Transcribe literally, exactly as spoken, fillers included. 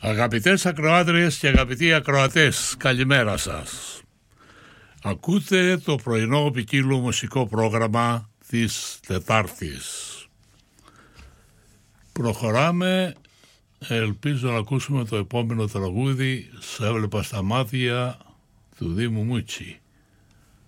Αγαπητές ακροάτριες και αγαπητοί ακροατές, καλημέρα σας. Ακούτε το πρωινό ποικίλο μουσικό πρόγραμμα της Τετάρτης. Προχωράμε, ελπίζω να ακούσουμε το επόμενο τραγούδι. «Σε έβλεπα στα μάτια» του Δήμου Μούτσι.